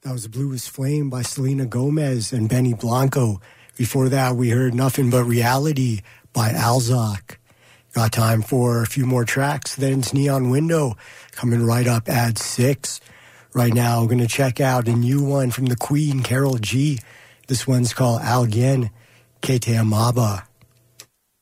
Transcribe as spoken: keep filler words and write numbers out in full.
That was Blue is Flame by Selena Gomez and Benny Blanco. Before that, we heard Nothing But Reality by Alzak. Got time for a few more tracks. Then it's Neon Window coming right up at six. Right now, we're going to check out a new one from the Queen, Carol G. This one's called Alguien Que Te Amaba.